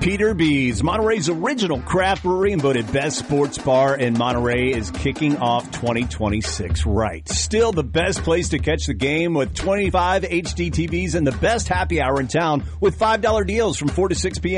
Peter B's, Monterey's original craft brewery and voted best sports bar in Monterey, is kicking off 2026 right. Still the best place to catch the game with 25 HD TVs and the best happy hour in town with $5 deals from 4 to 6 p.m.